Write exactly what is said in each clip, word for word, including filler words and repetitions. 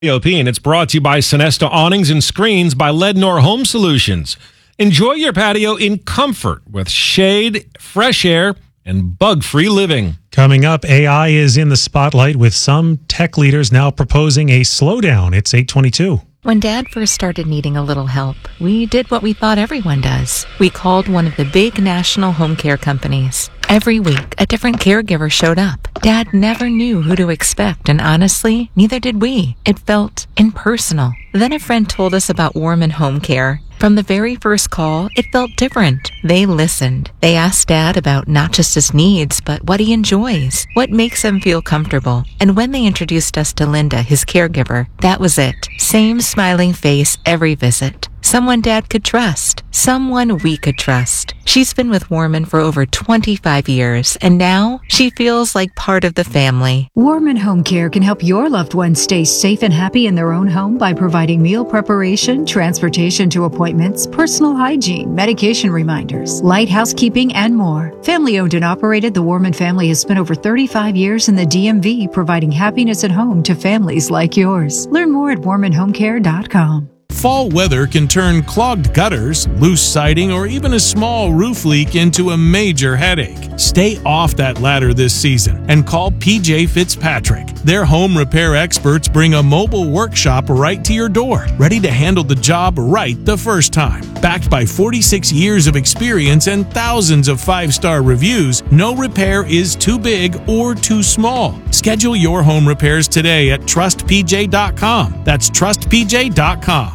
W T O P, and it's brought to you by Sonesta Awnings and Screens by Lednor Home Solutions. Enjoy your patio in comfort with shade, fresh air, and bug-free living. Coming up, A I is in the spotlight with some tech leaders now proposing a slowdown. It's eight twenty-two. When Dad first started needing a little help, we did what we thought everyone does. We called one of the big national home care companies. Every week, a different caregiver showed up. Dad never knew who to expect, and honestly, neither did we. It felt impersonal. Then a friend told us about Warman Home Care. From the very first call, it felt different. They listened. They asked Dad about not just his needs, but what he enjoys, what makes him feel comfortable. And when they introduced us to Linda, his caregiver, that was it. Same smiling face every visit. Someone Dad could trust. Someone we could trust. She's been with Warman for over twenty-five years, and now she feels like part of the family. Warman Home Care can help your loved ones stay safe and happy in their own home by providing meal preparation, transportation to appointments, personal hygiene, medication reminders, light housekeeping, and more. Family owned and operated, the Warman family has spent over thirty-five years in the D M V providing happiness at home to families like yours. Learn more at warman home care dot com. Fall weather can turn clogged gutters, loose siding, or even a small roof leak into a major headache. Stay off that ladder this season and call P J Fitzpatrick. Their home repair experts bring a mobile workshop right to your door, ready to handle the job right the first time. Backed by forty-six years of experience and thousands of five-star reviews, no repair is too big or too small. Schedule your home repairs today at trust p j dot com. That's trust p j dot com.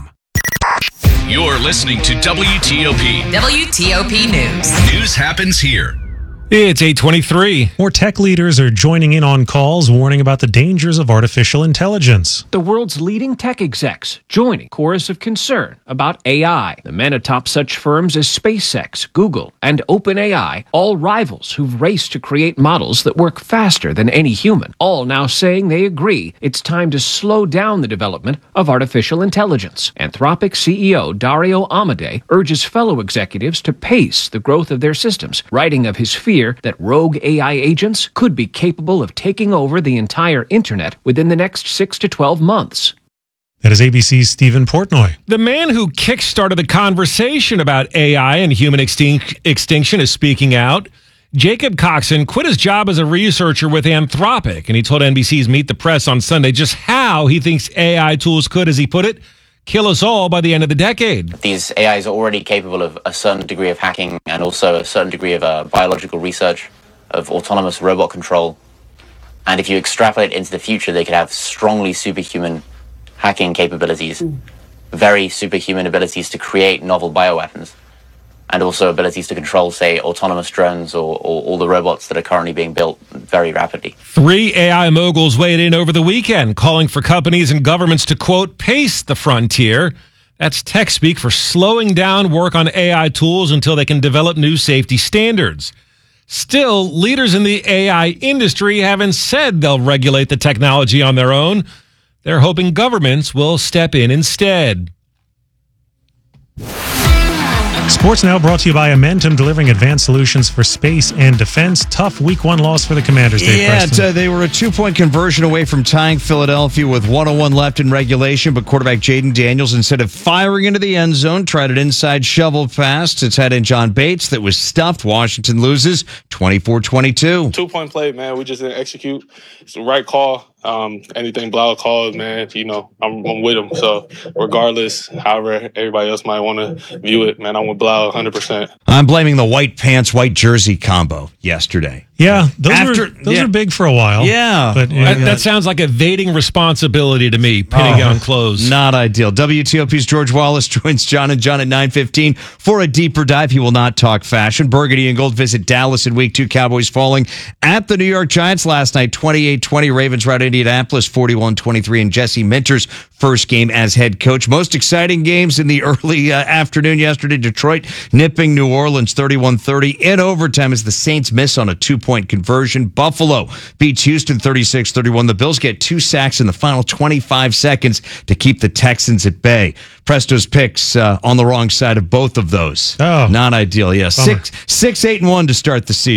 You're listening to W T O P. W T O P News. News happens here. It's eight twenty-three. More tech leaders are joining in on calls warning about the dangers of artificial intelligence. The world's leading tech execs joining chorus of concern about A I. The men atop such firms as SpaceX, Google, and OpenAI, all rivals who've raced to create models that work faster than any human, all now saying they agree it's time to slow down the development of artificial intelligence. Anthropic C E O Dario Amodei urges fellow executives to pace the growth of their systems, writing of his fear that rogue A I agents could be capable of taking over the entire internet within the next six to twelve months. That is A B C's Stephen Portnoy. The man who kickstarted the conversation about A I and human extin- extinction is speaking out. Jacob Coxon quit his job as a researcher with Anthropic, and he told N B C's Meet the Press on Sunday just how he thinks A I tools could, as he put it, kill us all by the end of the decade. These A Is are already capable of a certain degree of hacking and also a certain degree of uh, biological research, of autonomous robot control. And if you extrapolate into the future, they could have strongly superhuman hacking capabilities, mm. very superhuman abilities to create novel bioweapons, and also abilities to control, say, autonomous drones or, or all the robots that are currently being built very rapidly. Three A I moguls weighed in over the weekend, calling for companies and governments to, quote, pace the frontier. That's tech speak for slowing down work on A I tools until they can develop new safety standards. Still, leaders in the A I industry haven't said they'll regulate the technology on their own. They're hoping governments will step in instead. Sports Now brought to you by Amentum, delivering advanced solutions for space and defense. Tough week one loss for the Commanders, Dave Yeah, Preston. uh, they were a two-point conversion away from tying Philadelphia with one oh one left in regulation, but quarterback Jaden Daniels, instead of firing into the end zone, tried an inside shovel pass to tight end John Bates that was stuffed. Washington loses twenty-four twenty-two. Two-point play, man. We just didn't execute. It's the right call. Um, anything Blau calls, man, you know, I'm, I'm with him. So regardless, however everybody else might want to view it, man, I'm with Blau one hundred percent. I'm blaming the white pants, white jersey combo yesterday. Yeah, those After, were those yeah. were big for a while. Yeah. But That, that sounds like evading responsibility to me, pinning Oh, on clothes. Not ideal. W T O P's George Wallace joins John and John at nine fifteen for a deeper dive. He will not talk fashion. Burgundy and Gold visit Dallas in week two. Cowboys falling at the New York Giants last night, twenty-eight twenty. Ravens rout Indianapolis forty-one twenty-three in Jesse Minter's first game as head coach. Most exciting games in the early uh, afternoon yesterday. Detroit nipping New Orleans thirty-one thirty in overtime as the Saints miss on a two-point conversion. Buffalo beats Houston thirty-six thirty-one. The Bills get two sacks in the final twenty-five seconds to keep the Texans at bay. Presto's picks uh, on the wrong side of both of those. Oh. Not ideal. Yeah, Bummer. six, six, eight, and one to start the season.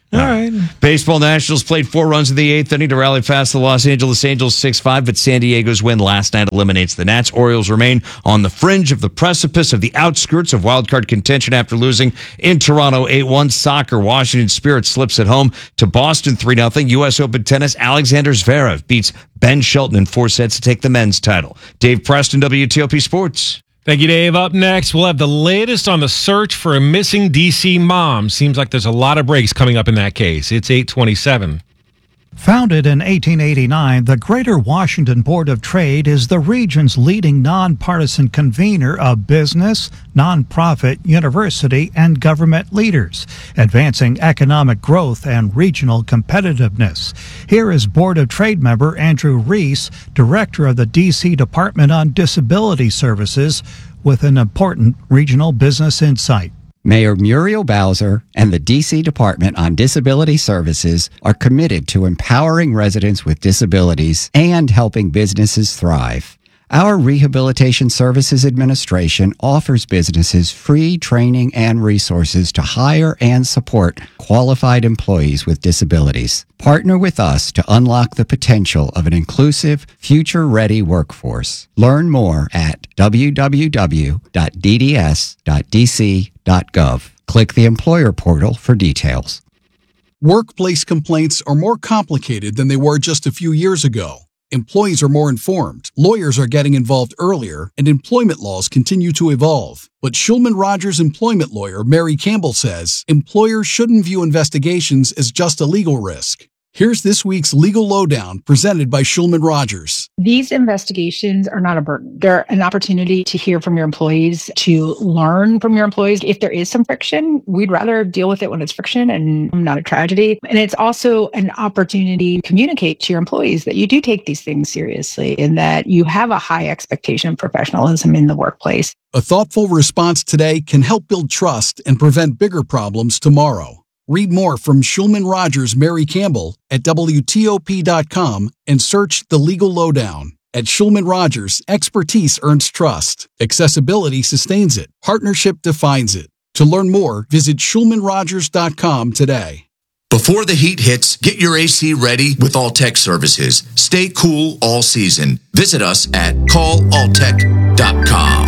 All right. Baseball Nationals played four runs in the eighth inning to rally past the Los Angeles Angels six five, but San Diego's win last night eliminates the Nats. Orioles remain on the fringe of the precipice of the outskirts of wildcard contention after losing in Toronto eight one. Soccer, Washington Spirit slips at home to Boston three nothing. U S Open tennis, Alexander Zverev beats Ben Shelton in four sets to take the men's title. Dave Preston, W T O P Sports. Thank you, Dave. Up next, we'll have the latest on the search for a missing D C mom. Seems like there's a lot of breaks coming up in that case. It's eight twenty-seven. Founded in eighteen eighty-nine, the Greater Washington Board of Trade is the region's leading nonpartisan convener of business, nonprofit, university, and government leaders, advancing economic growth and regional competitiveness. Here is Board of Trade member Andrew Reese, director of the D C Department on Disability Services, with an important regional business insight. Mayor Muriel Bowser and the D C Department on Disability Services are committed to empowering residents with disabilities and helping businesses thrive. Our Rehabilitation Services Administration offers businesses free training and resources to hire and support qualified employees with disabilities. Partner with us to unlock the potential of an inclusive, future-ready workforce. Learn more at w w w dot d d s dot d c dot gov. Click the employer portal for details. Workplace complaints are more complicated than they were just a few years ago. Employees are more informed, lawyers are getting involved earlier, and employment laws continue to evolve. But Shulman Rogers employment lawyer Mary Campbell says employers shouldn't view investigations as just a legal risk. Here's this week's Legal Lowdown presented by Shulman Rogers. These investigations are not a burden. They're an opportunity to hear from your employees, to learn from your employees. If there is some friction, we'd rather deal with it when it's friction and not a tragedy. And it's also an opportunity to communicate to your employees that you do take these things seriously and that you have a high expectation of professionalism in the workplace. A thoughtful response today can help build trust and prevent bigger problems tomorrow. Read more from Shulman Rogers Mary Campbell at W T O P dot com and search The Legal Lowdown. At Shulman Rogers, expertise earns trust. Accessibility sustains it. Partnership defines it. To learn more, visit Shulman Rogers dot com today. Before the heat hits, get your A C ready with Alltech Services. Stay cool all season. Visit us at call alltech dot com.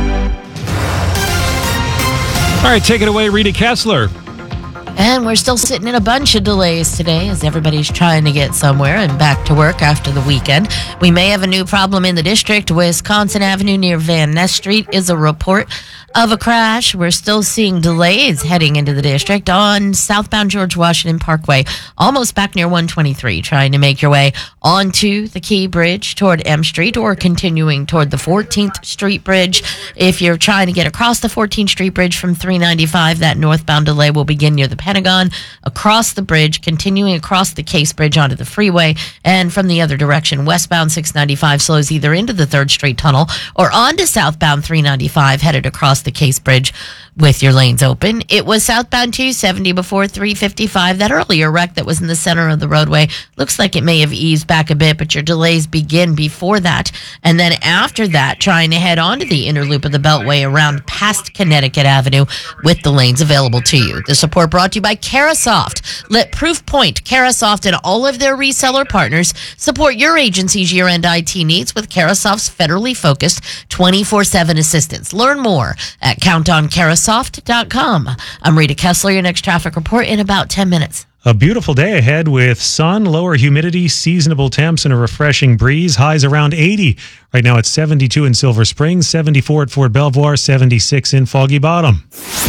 All right, take it away, Rita Kessler. And we're still sitting in a bunch of delays today as everybody's trying to get somewhere and back to work after the weekend. We may have a new problem in the district. Wisconsin Avenue near Van Ness Street is a report of a crash. We're still seeing delays heading into the district on southbound George Washington Parkway, almost back near one twenty-three, trying to make your way onto the Key Bridge toward M Street or continuing toward the fourteenth Street Bridge. If you're trying to get across the fourteenth Street Bridge from three ninety-five, that northbound delay will begin near the Pentagon, across the bridge, continuing across the Case Bridge onto the freeway, and from the other direction, westbound six ninety-five slows either into the third Street Tunnel or onto southbound three ninety-five, headed across the Case Bridge with your lanes open. It was southbound two seventy before three fifty-five. That earlier wreck that was in the center of the roadway looks like it may have eased back a bit, but your delays begin before that. And then after that, trying to head onto the inner loop of the Beltway around past Connecticut Avenue with the lanes available to you. The support brought to you by Carasoft. Let Proofpoint, Carasoft, and all of their reseller partners support your agency's year-end I T needs with Carasoft's federally focused twenty-four seven assistance. Learn more at count on carasoft dot com. I'm Rita Kessler. Your next traffic report in about ten minutes. A beautiful day ahead with sun, lower humidity, seasonable temps, and a refreshing breeze. Highs around eighty. Right now it's seventy-two in Silver Springs, seventy-four at Fort Belvoir, seventy-six in Foggy Bottom.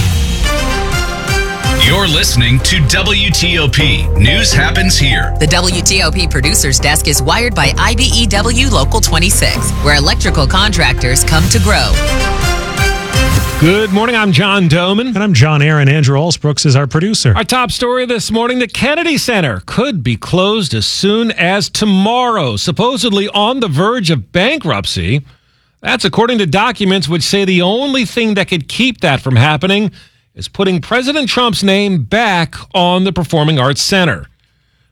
You're listening to W T O P. News happens here. The W T O P producer's desk is wired by I B E W Local twenty-six, where electrical contractors come to grow. Good morning, I'm John Doman. And I'm John Aaron. Andrew Alsbrooks is our producer. Our top story this morning, the Kennedy Center could be closed as soon as tomorrow, supposedly on the verge of bankruptcy. That's according to documents which say the only thing that could keep that from happening is putting President Trump's name back on the Performing Arts Center.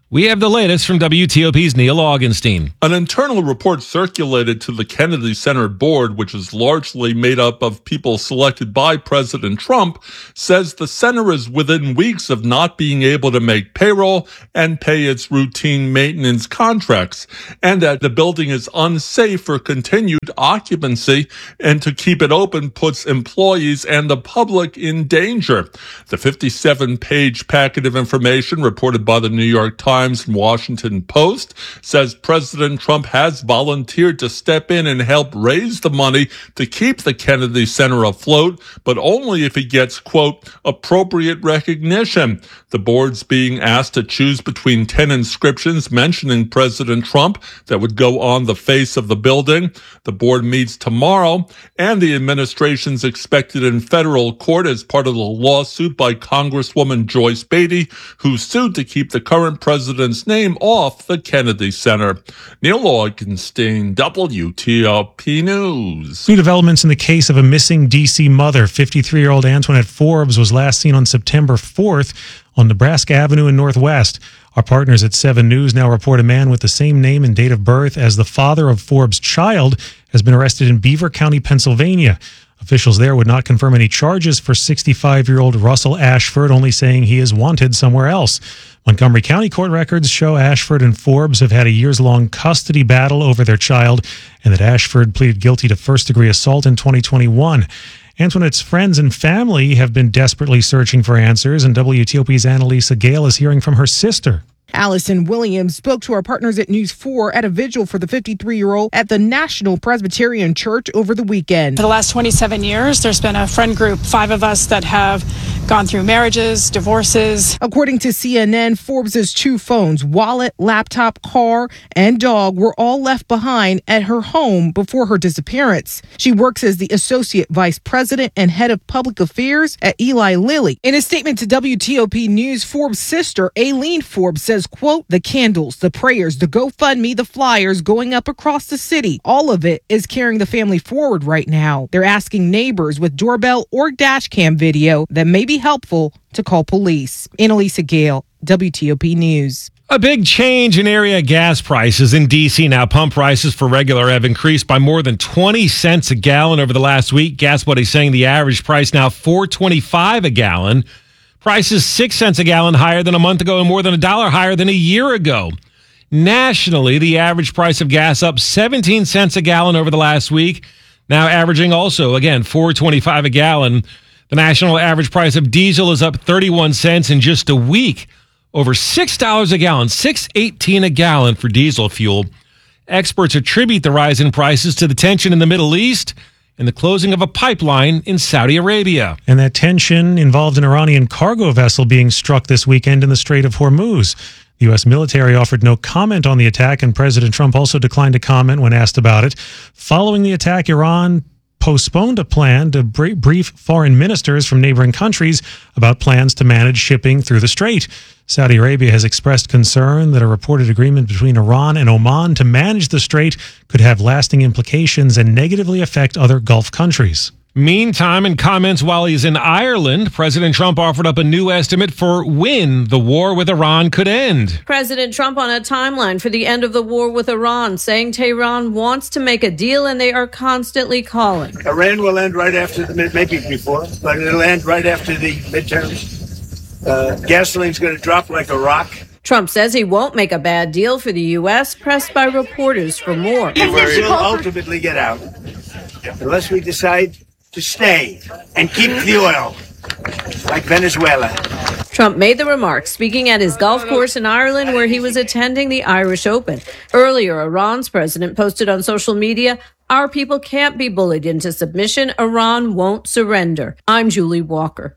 We have the latest from W T O P's Neil Augenstein. An internal report circulated to the Kennedy Center board, which is largely made up of people selected by President Trump, says the center is within weeks of not being able to make payroll and pay its routine maintenance contracts, and that the building is unsafe for continued occupancy, and to keep it open puts employees and the public in danger. The fifty-seven page packet of information reported by the New York Times and Washington Post says President Trump has volunteered to step in and help raise the money to keep the Kennedy Center afloat, but only if he gets, quote, appropriate recognition. The board's being asked to choose between ten inscriptions mentioning President Trump that would go on the face of the building. The board meets tomorrow, and the administration's expected in federal court as part of the lawsuit by Congresswoman Joyce Beatty, who sued to keep the current president's name off the Kennedy Center. Neil Augenstein, W T O P News. New developments in the case of a missing D C mother. fifty-three-year-old Antoinette Forbes was last seen on September fourth on Nebraska Avenue in Northwest. Our partners at seven News now report a man with the same name and date of birth as the father of Forbes' child has been arrested in Beaver County, Pennsylvania. Officials there would not confirm any charges for sixty-five-year-old Russell Ashford, only saying he is wanted somewhere else. Montgomery County court records show Ashford and Forbes have had a years-long custody battle over their child, and that Ashford pleaded guilty to first-degree assault in twenty twenty-one. Antoinette's friends and family have been desperately searching for answers, and W T O P's Annalisa Gale is hearing from her sister. Allison Williams spoke to our partners at News four at a vigil for the fifty-three-year-old at the National Presbyterian Church over the weekend. For the last twenty-seven years, there's been a friend group, five of us, that have gone through marriages, divorces. According to C N N, Forbes's two phones, wallet, laptop, car, and dog were all left behind at her home before her disappearance. She works as the Associate Vice President and Head of Public Affairs at Eli Lilly. In a statement to W T O P News, Forbes' sister, Aileen Forbes, says, quote, the candles, the prayers, the GoFundMe, the flyers going up across the city. All of it is carrying the family forward right now. They're asking neighbors with doorbell or dash cam video that may be helpful to call police. Annalisa Gale, W T O P News. A big change in area gas prices in D C now. Pump prices for regular have increased by more than twenty cents a gallon over the last week. Gas Buddy saying the average price now four twenty-five a gallon. Prices six cents a gallon higher than a month ago and more than a dollar higher than a year ago. Nationally, the average price of gas up seventeen cents a gallon over the last week, now averaging also, again, four twenty-five a gallon. The national average price of diesel is up thirty-one cents in just a week, over six dollars a gallon, six eighteen a gallon for diesel fuel. Experts attribute the rise in prices to the tension in the Middle East and the closing of a pipeline in Saudi Arabia. And that tension involved an Iranian cargo vessel being struck this weekend in the Strait of Hormuz. The U S military offered no comment on the attack, and President Trump also declined to comment when asked about it. Following the attack, Iran postponed a plan to brief foreign ministers from neighboring countries about plans to manage shipping through the strait. Saudi Arabia has expressed concern that a reported agreement between Iran and Oman to manage the strait could have lasting implications and negatively affect other Gulf countries. Meantime, in comments while he's in Ireland, President Trump offered up a new estimate for when the war with Iran could end. President Trump on a timeline for the end of the war with Iran, saying Tehran wants to make a deal and they are constantly calling. Iran will end right after the mid, maybe before, but it'll end right after the midterms. Uh, gasoline's going to drop like a rock. Trump says he won't make a bad deal for the U S, pressed by reporters for more. We will ultimately get out unless we decide to stay and keep the oil, like Venezuela. Trump made the remarks speaking at his golf course in Ireland, where he was attending the Irish Open. Earlier, Iran's president posted on social media, "Our people can't be bullied into submission. Iran won't surrender." I'm Julie Walker.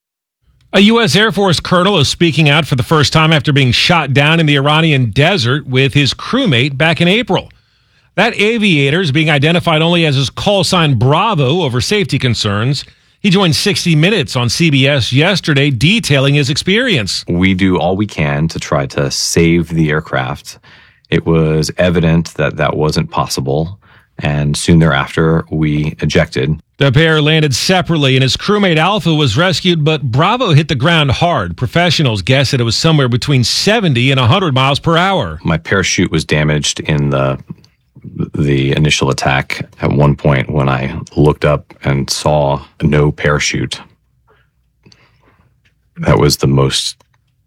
A U S Air Force colonel is speaking out for the first time after being shot down in the Iranian desert with his crewmate back in April. That aviator is being identified only as his call sign Bravo over safety concerns. He joined sixty minutes on C B S yesterday detailing his experience. We do all we can to try to save the aircraft. It was evident that that wasn't possible, and soon thereafter we ejected. The pair landed separately, and his crewmate Alpha was rescued, but Bravo hit the ground hard. Professionals guessed that it was somewhere between seventy and one hundred miles per hour. My parachute was damaged in the the initial attack at one point when I looked up and saw no parachute. That was the most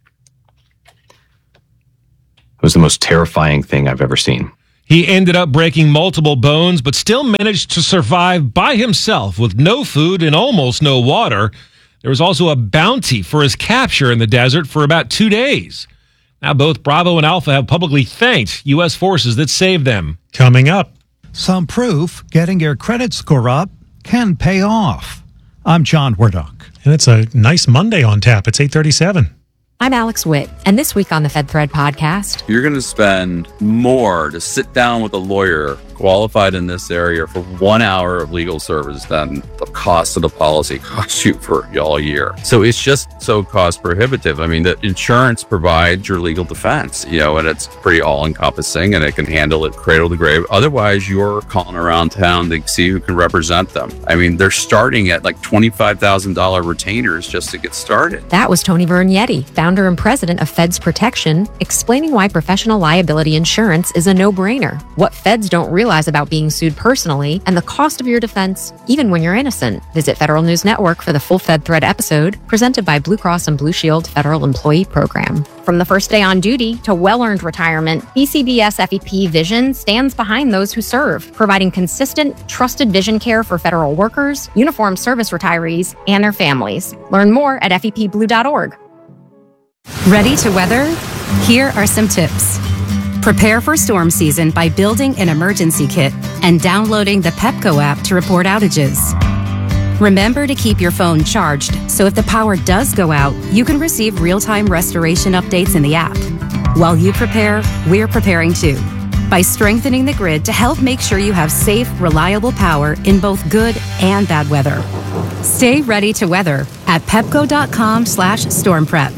it was the most terrifying thing I've ever seen. He ended up breaking multiple bones, but still managed to survive by himself with no food and almost no water. There was also a bounty for his capture in the desert for about two days. Now both Bravo and Alpha have publicly thanked U S forces that saved them. Coming up, some proof getting your credit score up can pay off. I'm John Wardock. And it's a nice Monday on tap. It's eight thirty-seven. I'm Alex Witt, and this week on the FedThread podcast, you're going to spend more to sit down with a lawyer qualified in this area for one hour of legal service than the cost of the policy costs you for all year. So it's just so cost prohibitive. I mean, the insurance provides your legal defense, you know, and it's pretty all encompassing and it can handle it cradle to grave. Otherwise, you're calling around town to see who can represent them. I mean, they're starting at like twenty-five thousand dollars retainers just to get started. That was Tony Vernietti, founder and president of Feds Protection, explaining why professional liability insurance is a no-brainer, what feds don't realize about being sued personally, and the cost of your defense, even when you're innocent. Visit Federal News Network for the full FedThread episode, presented by Blue Cross and Blue Shield Federal Employee Program. From the first day on duty to well-earned retirement, B C B S F E P Vision stands behind those who serve, providing consistent, trusted vision care for federal workers, uniformed service retirees, and their families. Learn more at F E P blue dot org. Ready to weather? Here are some tips. Prepare for storm season by building an emergency kit and downloading the Pepco app to report outages. Remember to keep your phone charged so if the power does go out, you can receive real-time restoration updates in the app. While you prepare, we're preparing too, by strengthening the grid to help make sure you have safe, reliable power in both good and bad weather. Stay ready to weather at pepco.com slash storm prep.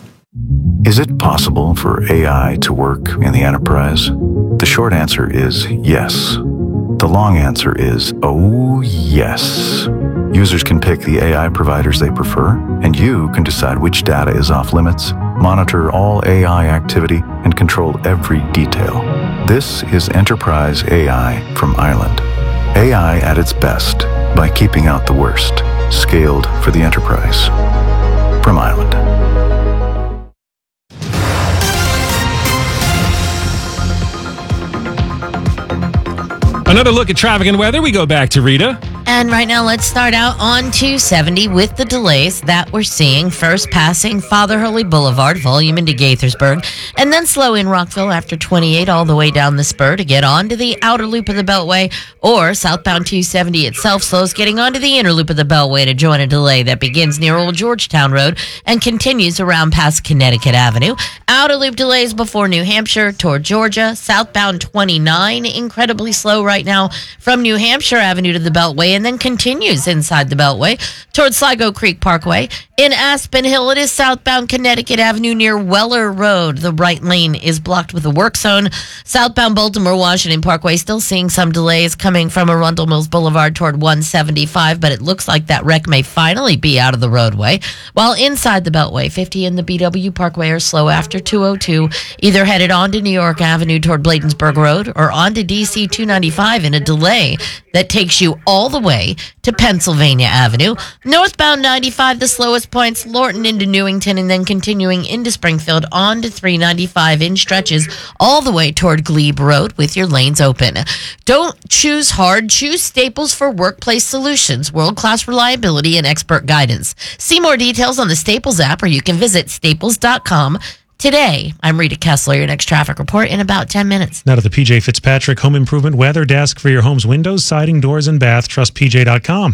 Is it possible for A I to work in the enterprise? The short answer is yes. The long answer is, oh yes. Users can pick the A I providers they prefer, and you can decide which data is off limits, monitor all A I activity, and control every detail. This is Enterprise A I from Island. A I at its best by keeping out the worst. Scaled for the enterprise. From Island. Another look at traffic and weather. We go back to Rita. And right now, let's start out on two seventy with the delays that we're seeing. First, passing Father Hurley Boulevard, volume into Gaithersburg, and then slow in Rockville after twenty-eight all the way down the spur to get onto the outer loop of the Beltway, or southbound two seventy itself slows getting onto the inner loop of the Beltway to join a delay that begins near Old Georgetown Road and continues around past Connecticut Avenue. Outer loop delays before New Hampshire toward Georgia. Southbound twenty-nine, incredibly slow right now from New Hampshire Avenue to the Beltway, and then continues inside the Beltway towards Sligo Creek Parkway. In Aspen Hill, it is southbound Connecticut Avenue near Weller Road. The right lane is blocked with a work zone. Southbound Baltimore Washington Parkway still seeing some delays coming from Arundel Mills Boulevard toward one seventy-five, but it looks like that wreck may finally be out of the roadway. While inside the Beltway, fifty and the B W Parkway are slow after two oh two, either headed onto New York Avenue toward Bladensburg Road or onto D C two ninety-five in a delay that takes you all the way to Pennsylvania Avenue. Northbound ninety-five, the slowest points, Lorton into Newington, and then continuing into Springfield on to three ninety-five in stretches all the way toward Glebe Road with your lanes open. Don't choose hard, choose Staples for workplace solutions, world-class reliability and expert guidance. See more details on the Staples app, or you can visit staples dot com today. I'm Rita Kessler, your next traffic report in about ten minutes. Now to the P J Fitzpatrick Home Improvement Weather Desk for your home's windows, siding, doors, and bath. Trust P J dot com.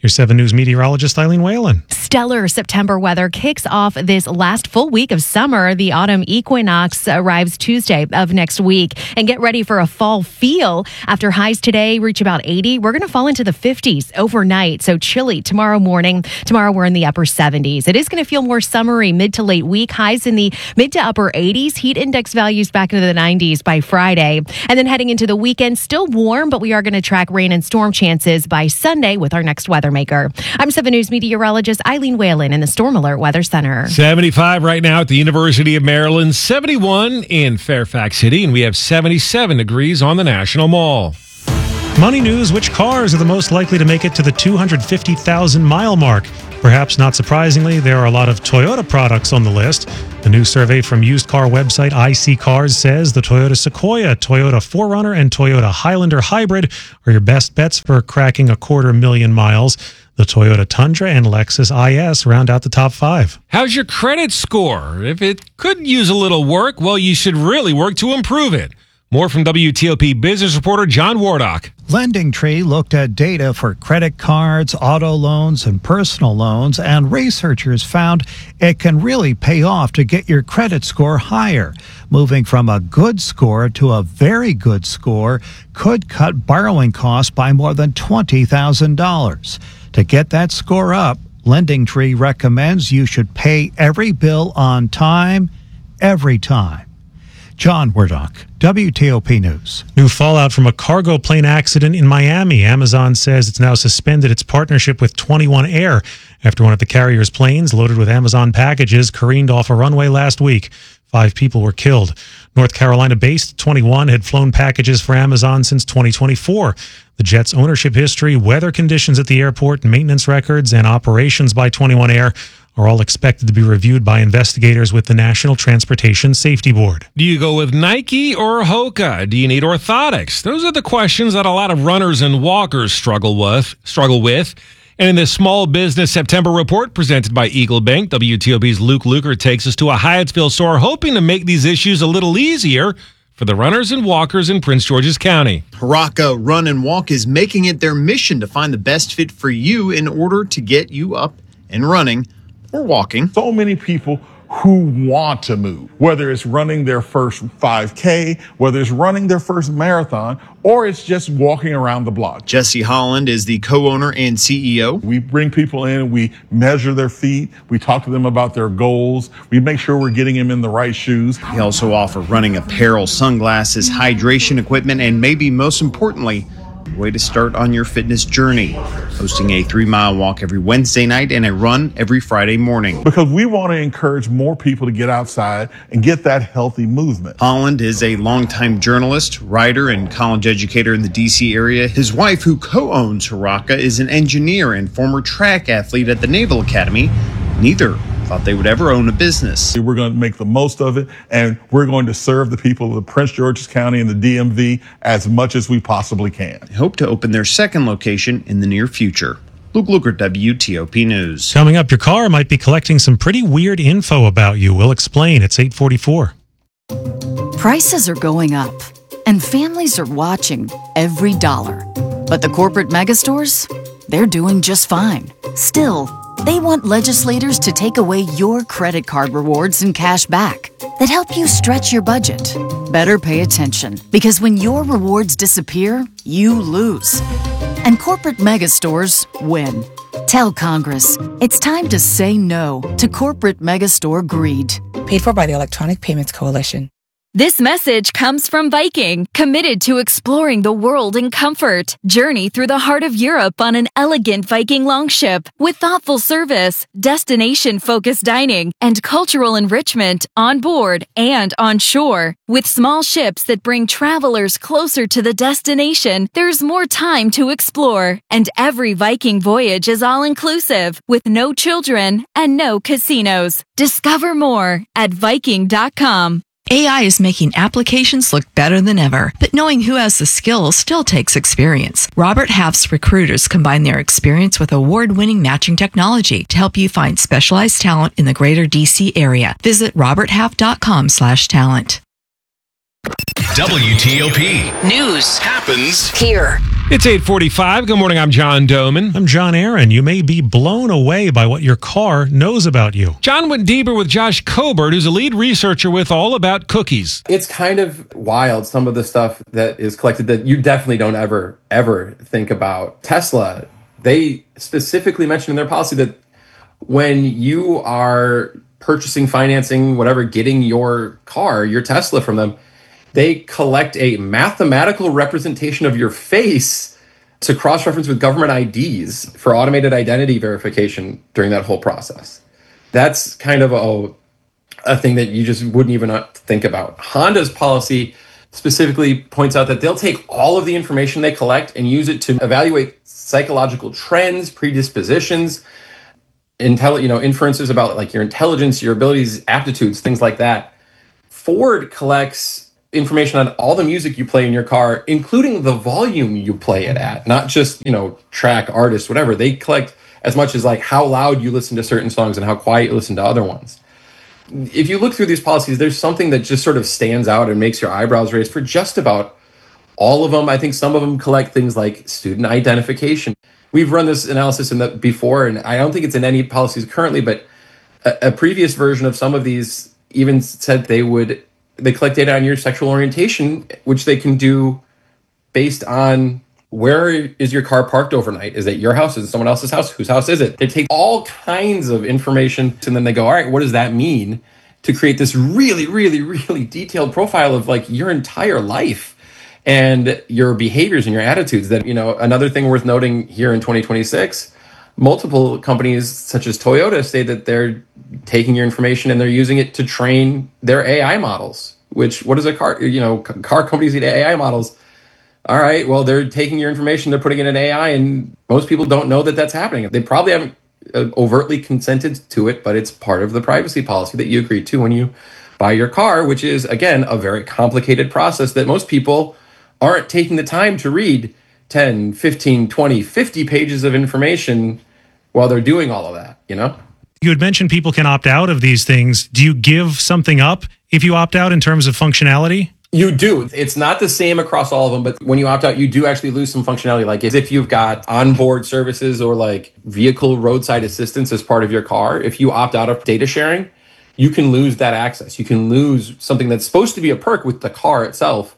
Here's seven News meteorologist Eileen Whalen. Stellar September weather kicks off this last full week of summer. The autumn equinox arrives Tuesday of next week. And get ready for a fall feel. After highs today reach about eighty, we're going to fall into the fifties overnight. So chilly tomorrow morning. Tomorrow we're in the upper seventies. It is going to feel more summery mid to late week. Highs in the mid to upper eighties. Heat index values back into the nineties by Friday. And then heading into the weekend, still warm, but we are going to track rain and storm chances by Sunday with our next weather maker. I'm seven News meteorologist Eileen Whalen in the Storm Alert Weather Center. seventy-five right now at the University of Maryland, seventy-one in Fairfax City, and we have seventy-seven degrees on the National Mall. Money news, which cars are the most likely to make it to the two hundred fifty thousand mile mark? Perhaps not surprisingly, there are a lot of Toyota products on the list. The new survey from used car website I C Cars says the Toyota Sequoia, Toyota four runner, and Toyota Highlander Hybrid are your best bets for cracking a quarter million miles. The Toyota Tundra and Lexus I S round out the top five. How's your credit score? If it could use a little work, well, you should really work to improve it. More from W T O P business reporter John Wardock. LendingTree looked at data for credit cards, auto loans, and personal loans, and researchers found it can really pay off to get your credit score higher. Moving from a good score to a very good score could cut borrowing costs by more than twenty thousand dollars. To get that score up, LendingTree recommends you should pay every bill on time, every time. John Wardock, W T O P News. New fallout from a cargo plane accident in Miami. Amazon says it's now suspended its partnership with twenty-one Air after one of the carrier's planes loaded with Amazon packages careened off a runway last week. Five people were killed. North Carolina-based twenty-one had flown packages for Amazon since twenty twenty-four. The jet's ownership history, weather conditions at the airport, maintenance records, and operations by twenty-one Air are all expected to be reviewed by investigators with the National Transportation Safety Board. Do you go with Nike or Hoka? Do you need orthotics? Those are the questions that a lot of runners and walkers struggle with. Struggle with. And in this Small Business September report presented by Eagle Bank, W T O P's Luke Luker takes us to a Hyattsville store hoping to make these issues a little easier for the runners and walkers in Prince George's County. Haraka Run and Walk is making it their mission to find the best fit for you in order to get you up and running or walking. So many people who want to move, whether it's running their first five K, whether it's running their first marathon, or it's just walking around the block. Jesse Holland is the co-owner and C E O. We bring people in, we measure their feet, we talk to them about their goals, we make sure we're getting them in the right shoes. We also offer running apparel, sunglasses, hydration equipment, and maybe most importantly, a way to start on your fitness journey. Hosting a three-mile walk every Wednesday night and a run every Friday morning. Because we want to encourage more people to get outside and get that healthy movement. Holland is a longtime journalist, writer, and college educator in the D C area. His wife, who co-owns Haraka, is an engineer and former track athlete at the Naval Academy. Neither thought they would ever own a business. We're going to make the most of it, and we're going to serve the people of the Prince George's County and the D M V as much as we possibly can. They hope to open their second location in the near future. Luke Luker, W T O P News. Coming up, your car might be collecting some pretty weird info about you. We'll explain. It's eight forty-four. Prices are going up, and families are watching every dollar. But the corporate megastores, they're doing just fine. Still, they want legislators to take away your credit card rewards and cash back that help you stretch your budget. Better pay attention, because when your rewards disappear, you lose. And corporate megastores win. Tell Congress it's time to say no to corporate megastore greed. Paid for by the Electronic Payments Coalition. This message comes from Viking, committed to exploring the world in comfort. Journey through the heart of Europe on an elegant Viking longship with thoughtful service, destination-focused dining, and cultural enrichment on board and on shore. With small ships that bring travelers closer to the destination, there's more time to explore. And every Viking voyage is all-inclusive, with no children and no casinos. Discover more at Viking dot com. A I is making applications look better than ever, but knowing who has the skills still takes experience. Robert Half's recruiters combine their experience with award-winning matching technology to help you find specialized talent in the greater D C area. Visit robert half dot com slash talent. W T O P. News happens here. It's eight forty-five. Good morning. I'm John Doman. I'm John Aaron. You may be blown away by what your car knows about you. John went deeper with Josh Cobert, who's a lead researcher with All About Cookies. It's kind of wild, some of the stuff that is collected that you definitely don't ever, ever think about. Tesla, they specifically mentioned in their policy that when you are purchasing, financing, whatever, getting your car, your Tesla from them, they collect a mathematical representation of your face to cross-reference with government I Ds for automated identity verification during that whole process. That's kind of a, a thing that you just wouldn't even think about. Honda's policy specifically points out that they'll take all of the information they collect and use it to evaluate psychological trends, predispositions, intel, you know, inferences about like your intelligence, your abilities, aptitudes, things like that. Ford collects information on all the music you play in your car, including the volume you play it at, not just, you know, track, artist, whatever. They collect as much as like how loud you listen to certain songs and how quiet you listen to other ones. If you look through these policies, there's something that just sort of stands out and makes your eyebrows raise for just about all of them. I think some of them collect things like student identification. We've run this analysis in the before, and I don't think it's in any policies currently, but a, a previous version of some of these even said they would they collect data on your sexual orientation, which they can do based on where is your car parked overnight? Is it your house? Is it someone else's house? Whose house is it? They take all kinds of information and then they go, all right, what does that mean? To create this really, really, really detailed profile of like your entire life and your behaviors and your attitudes. That, you know, another thing worth noting here in twenty twenty-six, multiple companies such as Toyota say that they're taking your information and they're using it to train their A I models, which what is a car, you know, car companies need A I models. All right, well, they're taking your information, they're putting it in A I, and most people don't know that that's happening. They probably haven't overtly consented to it, but it's part of the privacy policy that you agree to when you buy your car, which is, again, a very complicated process that most people aren't taking the time to read ten, fifteen, twenty, fifty pages of information while they're doing all of that, you know? You had mentioned people can opt out of these things. Do you give something up if you opt out in terms of functionality? You do. It's not the same across all of them, but when you opt out, you do actually lose some functionality. Like if you've got onboard services or like vehicle roadside assistance as part of your car, if you opt out of data sharing, you can lose that access. You can lose something that's supposed to be a perk with the car itself.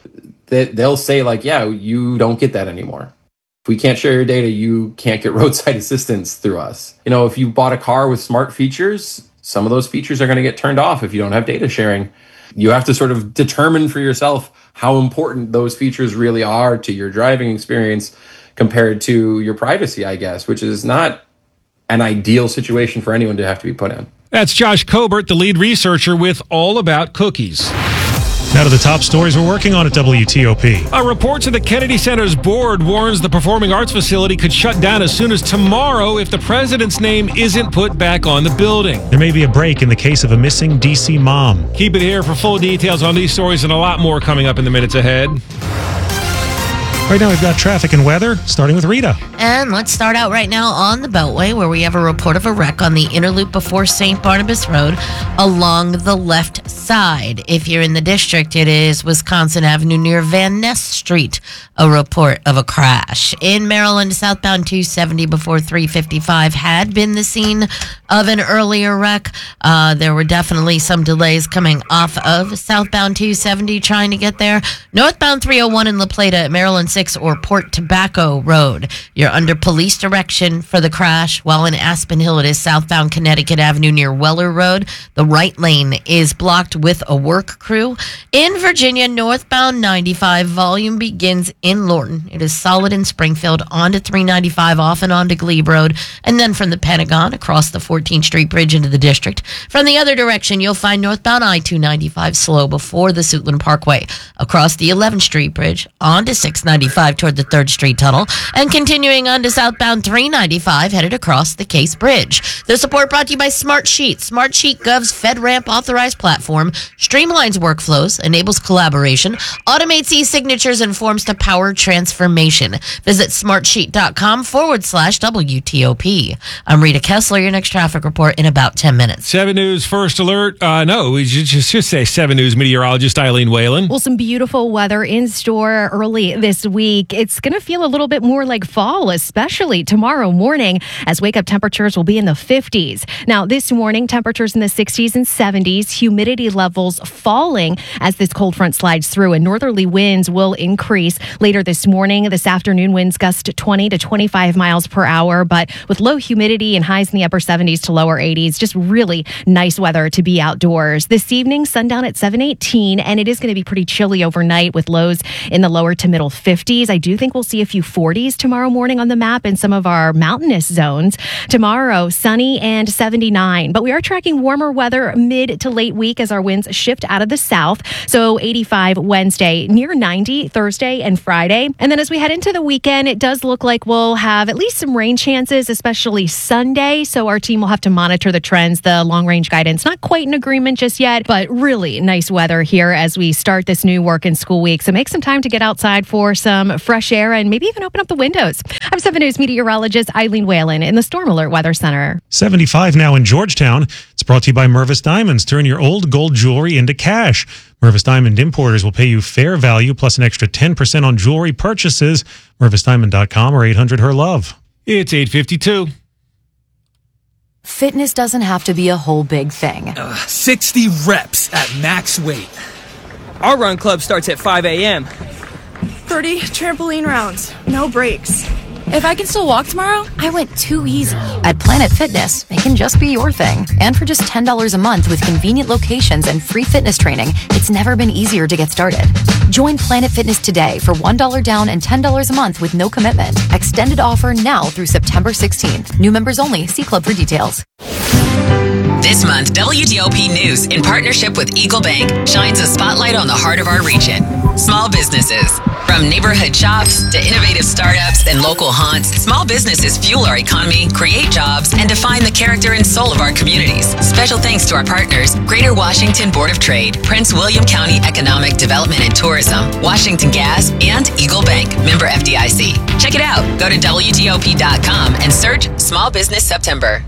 That they'll say like, yeah, you don't get that anymore. If we can't share your data, you can't get roadside assistance through us. You know, if you bought a car with smart features, some of those features are going to get turned off if you don't have data sharing. You have to sort of determine for yourself how important those features really are to your driving experience compared to your privacy, I guess, which is not an ideal situation for anyone to have to be put in. That's Josh Cobert, the lead researcher with All About Cookies. Now to the top stories we're working on at W T O P. A report to the Kennedy Center's board warns the Performing Arts facility could shut down as soon as tomorrow if the president's name isn't put back on the building. There may be a break in the case of a missing D C mom. Keep it here for full details on these stories and a lot more coming up in the minutes ahead. Right now we've got traffic and weather, starting with Rita. And let's start out right now on the Beltway, where we have a report of a wreck on the inner loop before Saint Barnabas Road along the left side. If you're in the district, it is Wisconsin Avenue near Van Ness Street, a report of a crash. In Maryland, southbound two seventy before three fifty-five had been the scene of an earlier wreck. Uh, there were definitely some delays coming off of southbound two seventy trying to get there. Northbound three oh one in La Plata at Maryland six or Port Tobacco Road. You're under police direction for the crash, while in Aspen Hill it is southbound Connecticut Avenue near Weller Road. The right lane is blocked with a work crew. In Virginia, northbound ninety-five volume begins in Lorton. It is solid in Springfield onto three ninety-five off and onto Glebe Road, and then from the Pentagon across the fourteenth Street Bridge into the district. From the other direction, you'll find northbound I two ninety-five slow before the Suitland Parkway, across the eleventh Street Bridge onto six ninety-five ninety-five toward the third Street Tunnel, and continuing on to southbound three ninety-five headed across the Case Bridge. The support brought to you by Smartsheet. Smartsheet Gov's FedRAMP authorized platform streamlines workflows, enables collaboration, automates e-signatures, and forms to power transformation. Visit smartsheet.com forward slash WTOP. I'm Rita Kessler, your next traffic report in about ten minutes. seven News First Alert. Uh, no, we should just, just say seven News meteorologist Eileen Whalen. Well, some beautiful weather in store early this week. It's going to feel a little bit more like fall, especially tomorrow morning, as wake-up temperatures will be in the fifties. Now, this morning, temperatures in the sixties and seventies, humidity levels falling as this cold front slides through, and northerly winds will increase later this morning. This afternoon, winds gust to twenty to twenty-five miles per hour, but with low humidity and highs in the upper seventies to lower eighties, just really nice weather to be outdoors. This evening, sundown at seven eighteen, and it is going to be pretty chilly overnight with lows in the lower to middle fifties. I do think we'll see a few forties tomorrow morning on the map in some of our mountainous zones. Tomorrow, sunny and seventy-nine, but we are tracking warmer weather mid to late week as our winds shift out of the south. So eighty-five Wednesday, near ninety Thursday and Friday. And then as we head into the weekend, it does look like we'll have at least some rain chances, especially Sunday. So our team will have to monitor the trends. The long range guidance, not quite in agreement just yet, but really nice weather here as we start this new work and school week. So make some time to get outside for some fresh air and maybe even open up the windows. I'm seven News meteorologist Eileen Whalen in the Storm Alert Weather Center. seventy-five now in Georgetown. It's brought to you by Mervis Diamonds. Turn your old gold jewelry into cash. Mervis Diamond Importers will pay you fair value plus an extra ten percent on jewelry purchases. Mervis Diamond dot com or eight hundred her love. It's eight fifty-two. Fitness doesn't have to be a whole big thing. Uh, sixty reps at max weight. Our run club starts at five a.m. thirty trampoline rounds, no breaks. If I can still walk tomorrow, I went too easy. At Planet Fitness, it can just be your thing. And for just ten dollars a month with convenient locations and free fitness training, it's never been easier to get started. Join Planet Fitness today for one dollar down and ten dollars a month with no commitment. Extended offer now through September sixteenth. New members only. See club for details. This month, W T O P News, in partnership with Eagle Bank, shines a spotlight on the heart of our region. Small businesses. From neighborhood shops to innovative startups and local haunts, small businesses fuel our economy, create jobs, and define the character and soul of our communities. Special thanks to our partners, Greater Washington Board of Trade, Prince William County Economic Development and Tourism, Washington Gas, and Eagle Bank, member F D I C. Check it out. Go to W T O P dot com and search Small Business September.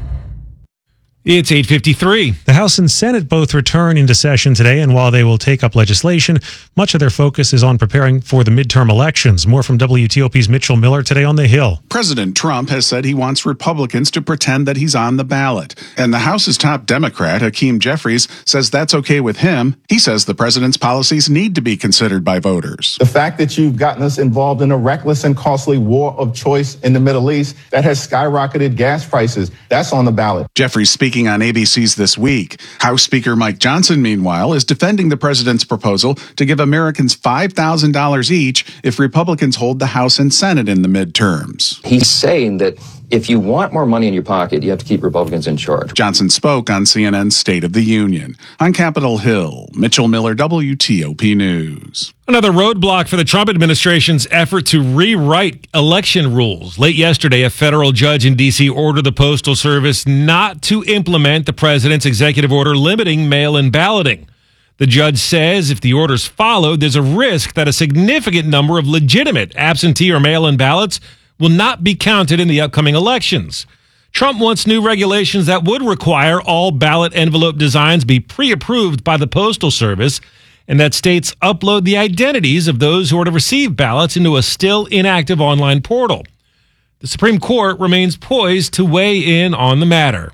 It's eight fifty-three. The House and Senate both return into session today, and while they will take up legislation, much of their focus is on preparing for the midterm elections. More from W T O P's Mitchell Miller today on the Hill. President Trump has said he wants Republicans to pretend that he's on the ballot. And the House's top Democrat, Hakeem Jeffries, says that's okay with him. He says the president's policies need to be considered by voters. The fact that you've gotten us involved in a reckless and costly war of choice in the Middle East that has skyrocketed gas prices, that's on the ballot. Jeffries speaking on A B C's This Week. House Speaker Mike Johnson, meanwhile, is defending the president's proposal to give Americans five thousand dollars each if Republicans hold the House and Senate in the midterms. He's saying that if you want more money in your pocket, you have to keep Republicans in charge. Johnson spoke on C N N's State of the Union. On Capitol Hill, Mitchell Miller, W T O P News. Another roadblock for the Trump administration's effort to rewrite election rules. Late yesterday, a federal judge in D C ordered the Postal Service not to implement the president's executive order limiting mail-in balloting. The judge says if the order's followed, there's a risk that a significant number of legitimate absentee or mail-in ballots will not be counted in the upcoming elections. Trump wants new regulations that would require all ballot envelope designs be pre-approved by the Postal Service and that states upload the identities of those who are to receive ballots into a still inactive online portal. The Supreme Court remains poised to weigh in on the matter.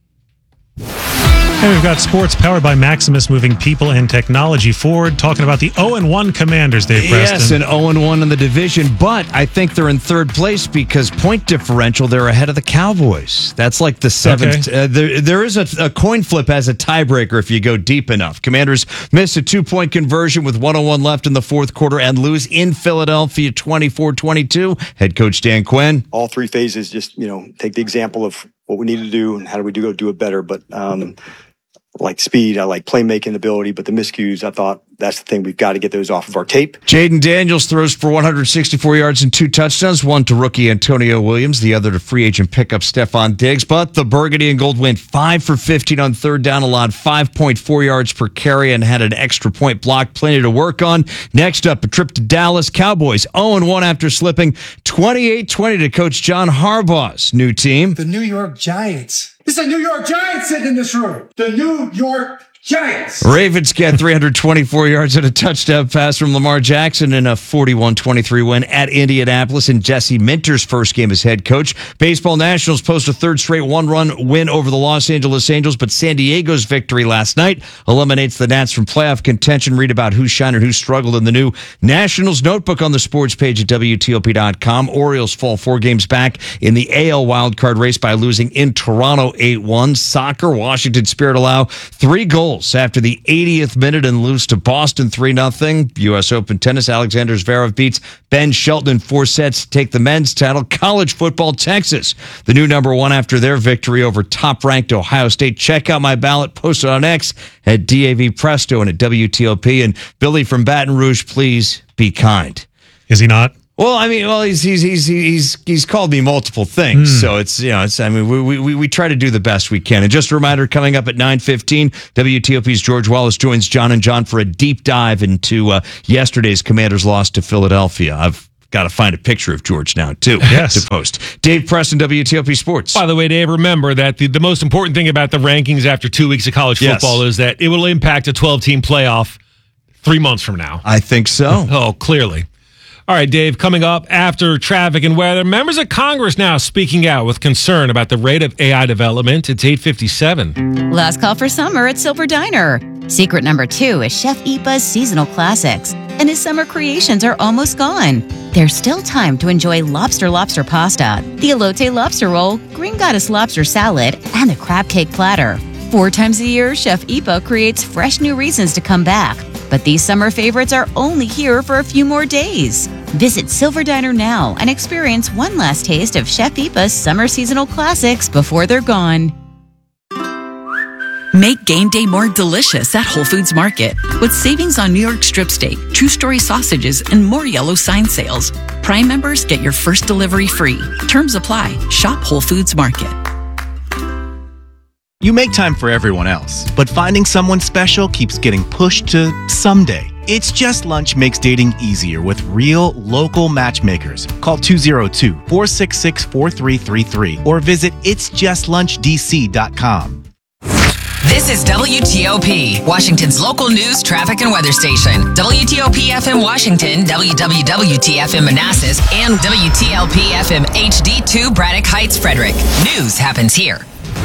And we've got sports powered by Maximus, moving people and technology forward, talking about the oh and one Commanders, Dave Preston. Yes, an oh and one in the division, but I think they're in third place because point differential, they're ahead of the Cowboys. That's like the seventh. Okay. Uh, there, there is a, a coin flip as a tiebreaker if you go deep enough. Commanders miss a two-point conversion with one oh one left in the fourth quarter and lose in Philadelphia twenty-four twenty-two. Head coach Dan Quinn. All three phases, just, you know, take the example of what we need to do and how do we do go do it better. But um, like speed, I like playmaking ability, but the miscues, I thought that's the thing. We've got to get those off of our tape. Jaden Daniels throws for one hundred sixty-four yards and two touchdowns, one to rookie Antonio Williams, the other to free agent pickup Stephon Diggs. But the Burgundy and Gold went five for fifteen on third down, allowed five point four yards per carry, and had an extra point block. Plenty to work on. Next up, a trip to Dallas. Cowboys oh and one after slipping twenty-eight twenty to Coach John Harbaugh's new team. The New York Giants. It's a New York Giants sitting in this room. The New York Giants. Ravens get three hundred twenty-four yards and a touchdown pass from Lamar Jackson in a forty-one twenty-three win at Indianapolis in Jesse Minter's first game as head coach. Baseball Nationals post a third straight one-run win over the Los Angeles Angels, but San Diego's victory last night eliminates the Nats from playoff contention. Read about who shined and who struggled in the new Nationals Notebook on the sports page at W T O P dot com. Orioles fall four games back in the A L wildcard race by losing in Toronto eight one. Soccer, Washington Spirit allow three goals after the eightieth minute and lose to Boston three nothing. U S Open tennis, Alexander Zverev beats Ben Shelton in four sets to take the men's title. College football, Texas, the new number one after their victory over top-ranked Ohio State. Check out my ballot posted on X at D A V Presto and at W T O P. And Billy from Baton Rouge, please be kind. Is he not? Well, I mean, well, he's he's he's he's he's called me multiple things, Mm. so it's you know, it's I mean, we we we try to do the best we can. And just a reminder, coming up at nine fifteen, W T O P's George Wallace joins John and John for a deep dive into uh, yesterday's Commanders' loss to Philadelphia. I've got to find a picture of George now too Yes. to post. Dave Preston, W T O P Sports. By the way, Dave, remember that the, the most important thing about the rankings after two weeks of college Yes. football is that it will impact a twelve-team playoff three months from now. I think so. Oh, clearly. All right, Dave, coming up after traffic and weather, members of Congress now speaking out with concern about the rate of A I development. It's eight fifty-seven. Last call for summer at Silver Diner. Secret number two is Chef Ipa's seasonal classics, and his summer creations are almost gone. There's still time to enjoy lobster lobster pasta, the elote lobster roll, green goddess lobster salad, and the crab cake platter. Four times a year, Chef Ipa creates fresh new reasons to come back. But these summer favorites are only here for a few more days. Visit Silver Diner now and experience one last taste of Chef Ipa's summer seasonal classics before they're gone. Make game day more delicious at Whole Foods Market with savings on New York strip steak, two-story sausages, and more yellow sign sales. Prime members get your first delivery free. Terms apply. Shop Whole Foods Market. You make time for everyone else, but finding someone special keeps getting pushed to someday. It's Just Lunch makes dating easier with real, local matchmakers. Call two oh two, four six six, four three three three or visit its just lunch d c dot com. This is W T O P, Washington's local news, traffic, and weather station. W T O P F M Washington, W W W T F M Manassas, and W T L P F M H D two Braddock Heights, Frederick. News happens here.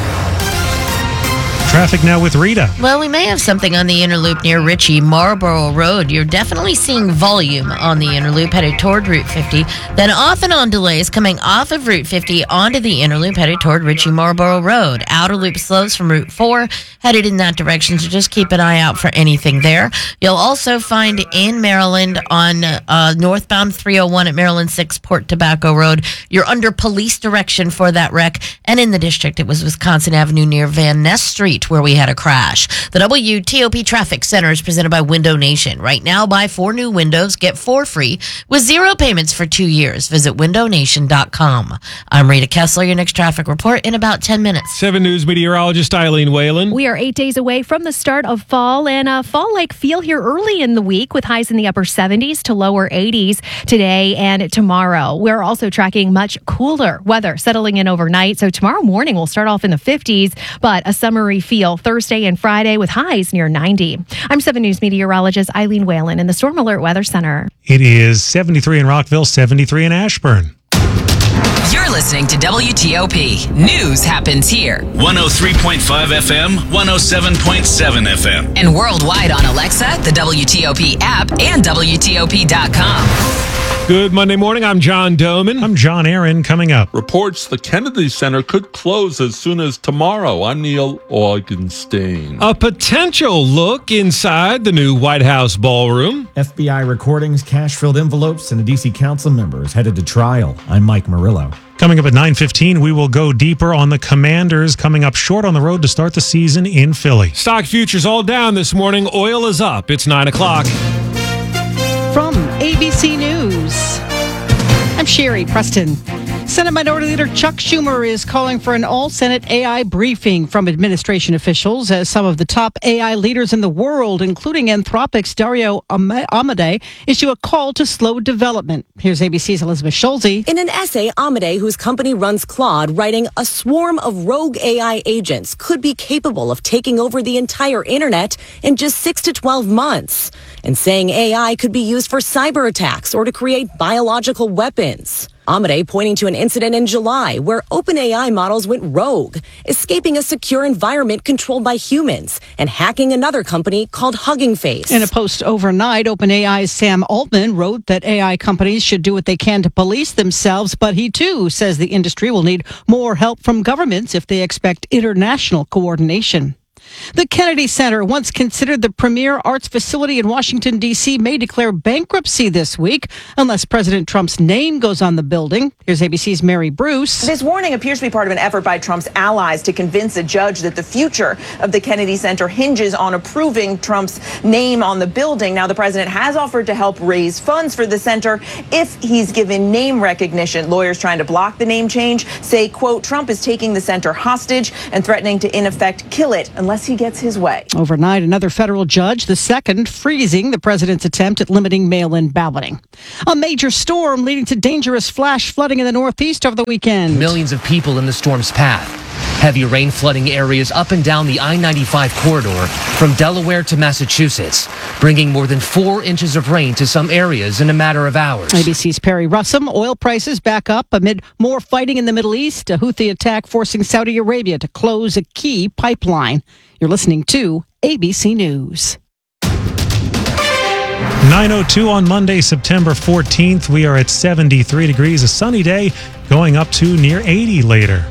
Traffic now with Rita. Well, we may have something on the inner loop near Ritchie, Marlboro Road. You're definitely seeing volume on the inner loop headed toward Route fifty. Then off and on delays coming off of Route fifty onto the inner loop headed toward Ritchie, Marlboro Road. Outer loop slows from Route four headed in that direction, so just keep an eye out for anything there. You'll also find in Maryland on uh, northbound three oh one at Maryland six Port Tobacco Road. You're under police direction for that wreck. And in the district, it was Wisconsin Avenue near Van Ness Street where we had a crash. The W T O P Traffic Center is presented by Window Nation. Right now, buy four new windows, get four free with zero payments for two years. Visit window nation dot com. I'm Rita Kessler, your next traffic report in about ten minutes. Seven News meteorologist Eileen Whalen. We are eight days away from the start of fall, and a fall-like feel here early in the week with highs in the upper seventies to lower eighties today and tomorrow. We're also tracking much cooler weather settling in overnight, so tomorrow morning we'll start off in the fifties, but a summery feel Thursday and Friday with highs near ninety. I'm seven News meteorologist Eileen Whalen in the Storm Alert Weather Center. It is seventy-three in Rockville, seventy-three in Ashburn. You're listening to W T O P. News happens here. one oh three point five F M, one oh seven point seven F M. And worldwide on Alexa, the W T O P app, and W T O P dot com. Good Monday morning. I'm John Doman. I'm John Aaron. Coming up. Reports the Kennedy Center could close as soon as tomorrow. I'm Neil Augenstein. A potential look inside the new White House ballroom. F B I recordings, cash-filled envelopes, and a D C council members headed to trial. I'm Mike Murillo. Coming up at nine fifteen, we will go deeper on the Commanders coming up short on the road to start the season in Philly. Stock futures all down this morning. Oil is up. It's nine o'clock. From A B C News, I'm Sherry Preston. Senate Minority Leader Chuck Schumer is calling for an all-Senate A I briefing from administration officials as some of the top A I leaders in the world, including Anthropic's Dario Amodei, issue a call to slow development. Here's A B C's Elizabeth Schulze. In an essay, Amodei, whose company runs Claude, writing a swarm of rogue A I agents could be capable of taking over the entire internet in just six to twelve months, and saying A I could be used for cyber attacks or to create biological weapons. Amodei pointing to an incident in July where OpenAI models went rogue, escaping a secure environment controlled by humans and hacking another company called Hugging Face. In a post overnight, OpenAI's Sam Altman wrote that A I companies should do what they can to police themselves, but he too says the industry will need more help from governments if they expect international coordination. The Kennedy Center, once considered the premier arts facility in Washington, D C, may declare bankruptcy this week unless President Trump's name goes on the building. Here's A B C's Mary Bruce. This warning appears to be part of an effort by Trump's allies to convince a judge that the future of the Kennedy Center hinges on approving Trump's name on the building. Now, the president has offered to help raise funds for the center if he's given name recognition. Lawyers trying to block the name change say, quote, Trump is taking the center hostage and threatening to, in effect, kill it unless he gets his way. Overnight, another federal judge, the second, freezing the president's attempt at limiting mail-in balloting. A major storm leading to dangerous flash flooding in the Northeast over the weekend. Millions of people in the storm's path. Heavy rain flooding areas up and down the I ninety-five corridor from Delaware to Massachusetts, bringing more than four inches of rain to some areas in a matter of hours. A B C's Perry Russum. Oil prices back up amid more fighting in the Middle East. A Houthi attack forcing Saudi Arabia to close a key pipeline. You're listening to A B C News. nine oh two on Monday, September fourteenth. We are at seventy-three degrees, a sunny day, going up to near eighty later.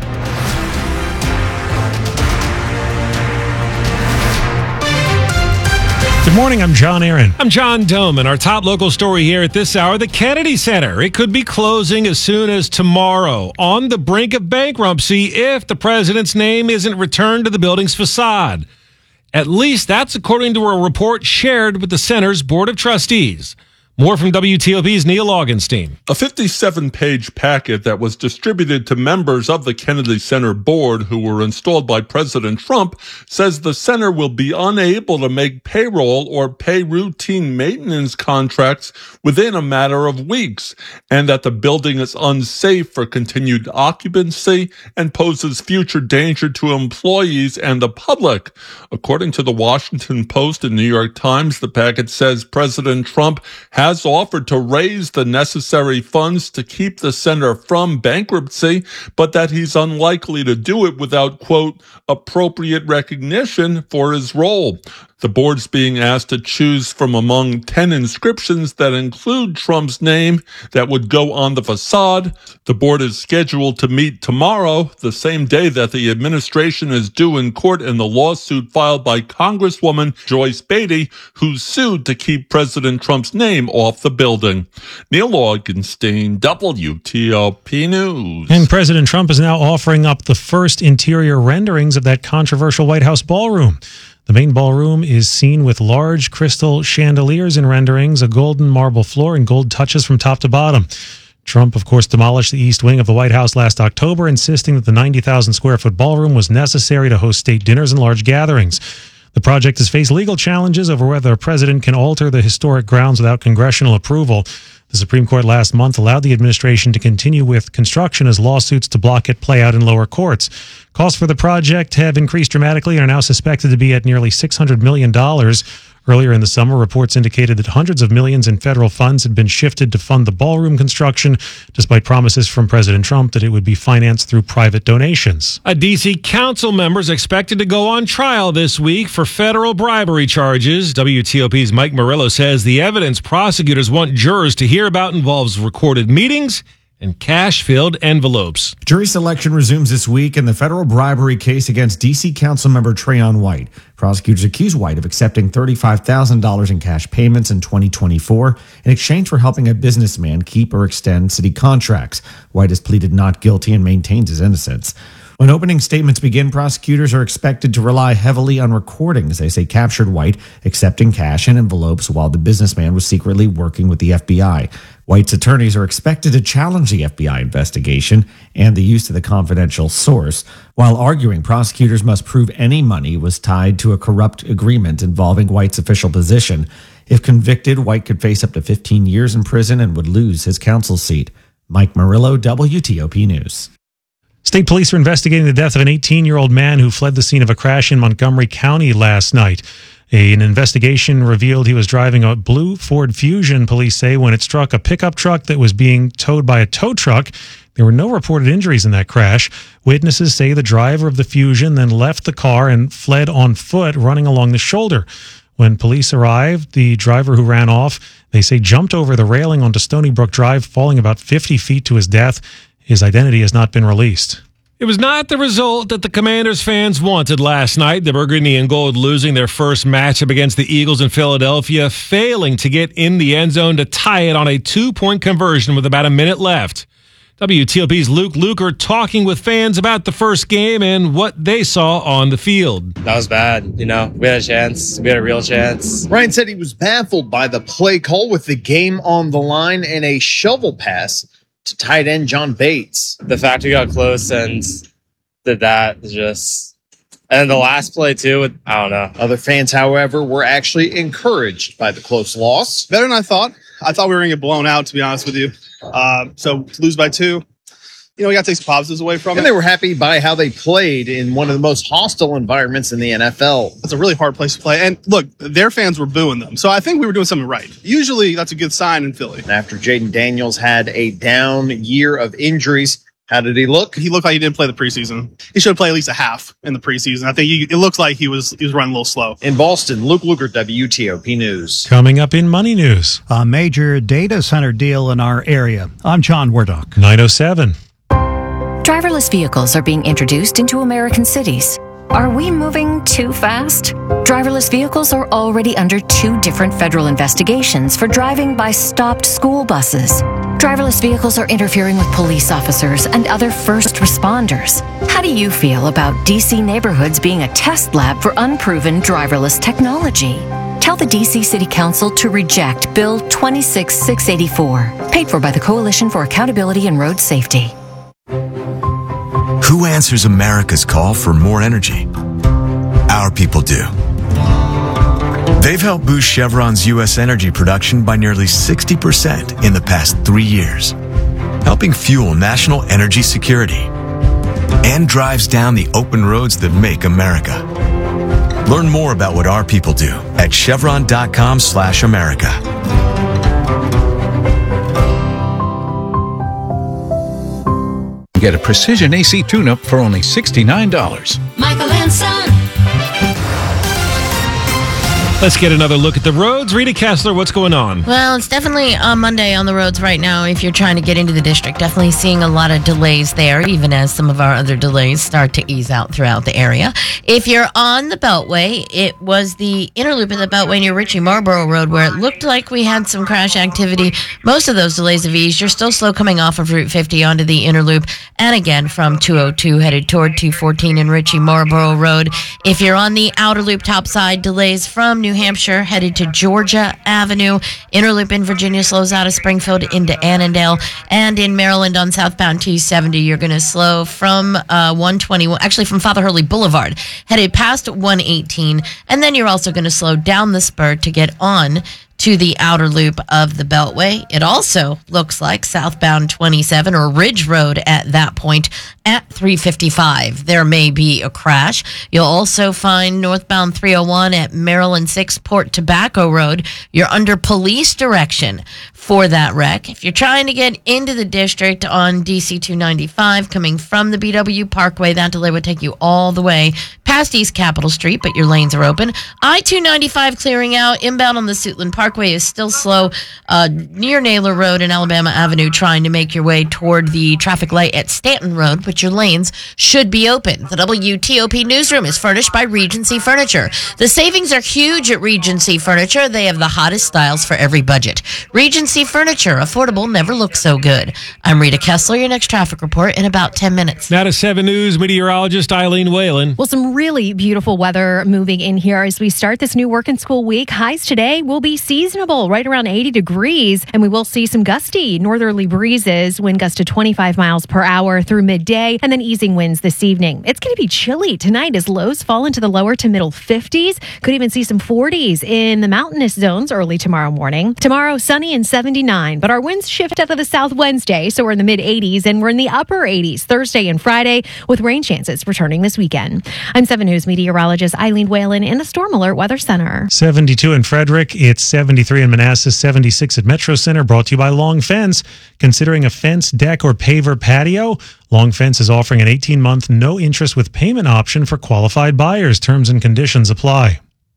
Good morning, I'm John Aaron. I'm John Doman. Our top local story here at this hour, the Kennedy Center. It could be closing as soon as tomorrow, on the brink of bankruptcy if the president's name isn't returned to the building's facade. At least that's according to a report shared with the center's Board of Trustees. More from W T O P's Neil Augenstein. A fifty-seven page packet that was distributed to members of the Kennedy Center board who were installed by President Trump says the center will be unable to make payroll or pay routine maintenance contracts within a matter of weeks, and that the building is unsafe for continued occupancy and poses future danger to employees and the public. According to the Washington Post and New York Times, the packet says President Trump has has offered to raise the necessary funds to keep the center from bankruptcy, but that he's unlikely to do it without, quote, appropriate recognition for his role. The board's being asked to choose from among ten inscriptions that include Trump's name that would go on the facade. The board is scheduled to meet tomorrow, the same day that the administration is due in court in the lawsuit filed by Congresswoman Joyce Beatty, who sued to keep President Trump's name off the building. Neil Augenstein, W T O P News. And President Trump is now offering up the first interior renderings of that controversial White House ballroom. The main ballroom is seen with large crystal chandeliers and renderings, a golden marble floor, and gold touches from top to bottom. Trump, of course, demolished the east wing of the White House last October, insisting that the ninety thousand square foot ballroom was necessary to host state dinners and large gatherings. The project has faced legal challenges over whether a president can alter the historic grounds without congressional approval. The Supreme Court last month allowed the administration to continue with construction as lawsuits to block it play out in lower courts. Costs for the project have increased dramatically and are now suspected to be at nearly six hundred million dollars. Earlier in the summer, reports indicated that hundreds of millions in federal funds had been shifted to fund the ballroom construction, despite promises from President Trump that it would be financed through private donations. A D C council member is expected to go on trial this week for federal bribery charges. W T O P's Mike Murillo says the evidence prosecutors want jurors to hear about involves recorded meetings and cash-filled envelopes. Jury selection resumes this week in the federal bribery case against D C Councilmember Trayon White. Prosecutors accuse White of accepting thirty-five thousand dollars in cash payments in twenty twenty-four in exchange for helping a businessman keep or extend city contracts. White has pleaded not guilty and maintains his innocence. When opening statements begin, prosecutors are expected to rely heavily on recordings. They say captured White accepting cash in envelopes while the businessman was secretly working with the F B I. White's attorneys are expected to challenge the F B I investigation and the use of the confidential source, while arguing prosecutors must prove any money was tied to a corrupt agreement involving White's official position. If convicted, White could face up to fifteen years in prison and would lose his council seat. Mike Murillo, W T O P News. State police are investigating the death of an eighteen-year-old man who fled the scene of a crash in Montgomery County last night. An investigation revealed he was driving a blue Ford Fusion, police say, when it struck a pickup truck that was being towed by a tow truck. There were no reported injuries in that crash. Witnesses say the driver of the Fusion then left the car and fled on foot, running along the shoulder. When police arrived, the driver who ran off, they say, jumped over the railing onto Stony Brook Drive, falling about fifty feet to his death. His identity has not been released. It was not the result that the Commanders fans wanted last night. The Burgundy and Gold losing their first matchup against the Eagles in Philadelphia, failing to get in the end zone to tie it on a two-point conversion with about a minute left. W T O P's Luke Luker talking with fans about the first game and what they saw on the field. That was bad. You know, we had a chance. We had a real chance. Ryan said he was baffled by the play call with the game on the line and a shovel pass to tight end John Bates. The fact we got close and did that is just... And the last play, too, I don't know. Other fans, however, were actually encouraged by the close loss. Better than I thought. I thought we were going to get blown out, to be honest with you. Uh, so to lose by two, you know, we got to take some positives away from and it. And they were happy by how they played in one of the most hostile environments in the N F L. It's a really hard place to play. And look, their fans were booing them. So I think we were doing something right. Usually that's a good sign in Philly. And after Jaden Daniels had a down year of injuries, how did he look? He looked like he didn't play the preseason. He should have played at least a half in the preseason. I think he, it looks like he was he was running a little slow. In Boston, Luke Luker, W T O P News. Coming up in Money News. A major data center deal in our area. I'm John Wardock. nine oh seven. Driverless vehicles are being introduced into American cities. Are we moving too fast? Driverless vehicles are already under two different federal investigations for driving by stopped school buses. Driverless vehicles are interfering with police officers and other first responders. How do you feel about D C neighborhoods being a test lab for unproven driverless technology? Tell the D C City Council to reject Bill twenty-six six eighty-four, paid for by the Coalition for Accountability and Road Safety. Who answers America's call for more energy? Our people do. They've helped boost Chevron's U S energy production by nearly sixty percent in the past three years, helping fuel national energy security and drives down the open roads that make America. Learn more about what our people do at chevron.com slash America. Get a precision A C tune-up for only sixty-nine dollars. Michael and Son. Let's get another look at the roads. Rita Kessler, what's going on? Well, it's definitely a Monday on the roads right now if you're trying to get into the district. Definitely seeing a lot of delays there, even as some of our other delays start to ease out throughout the area. If you're on the Beltway, it was the inner loop of the Beltway near Ritchie Marlboro Road where it looked like we had some crash activity. Most of those delays have eased. You're still slow coming off of Route fifty onto the inner loop. And again, from two oh two headed toward two fourteen in Ritchie Marlboro Road. If you're on the outer loop top side, delays from New Hampshire headed to Georgia Avenue. Inner loop in Virginia slows out of Springfield into Annandale. And in Maryland on southbound T seventy, you're going to slow from uh, one twenty-one, actually from Father Hurley Boulevard, headed past one eighteen. And then you're also going to slow down the spur to get on to the outer loop of the Beltway. It also looks like southbound twenty-seven or Ridge Road at that point at three fifty-five. There may be a crash. You'll also find northbound three oh one at Maryland six Port Tobacco Road. You're under police direction for that wreck. If you're trying to get into the district on D C two ninety-five coming from the B W Parkway, that delay would take you all the way past East Capitol Street, but your lanes are open. I two ninety-five clearing out inbound on the Suitland Parkway Parkway is still slow uh, near Naylor Road and Alabama Avenue, trying to make your way toward the traffic light at Stanton Road, but your lanes should be open. The W T O P newsroom is furnished by Regency Furniture. The savings are huge at Regency Furniture. They have the hottest styles for every budget. Regency Furniture, affordable, never looked so good. I'm Rita Kessler, your next traffic report in about ten minutes. Now to seven News meteorologist Eileen Whalen. Well, some really beautiful weather moving in here as we start this new work and school week. Highs today will be seasonable, right around eighty degrees, and we will see some gusty northerly breezes, wind gusts to twenty-five miles per hour through midday, and then easing winds this evening. It's going to be chilly tonight as lows fall into the lower to middle fifties. Could even see some forties in the mountainous zones early tomorrow morning. Tomorrow, sunny and seventy-nine, but our winds shift out of the south Wednesday, so we're in the mid eighties, and we're in the upper eighties Thursday and Friday, with rain chances returning this weekend. I'm seven News meteorologist Eileen Whalen in the Storm Alert Weather Center. seventy-two in Frederick. It's seventy-three in Manassas, seventy-six at Metro Center. Brought to you by Long Fence. Considering a fence, deck, or paver patio? Long Fence is offering an eighteen-month no-interest with payment option for qualified buyers. Terms and conditions apply.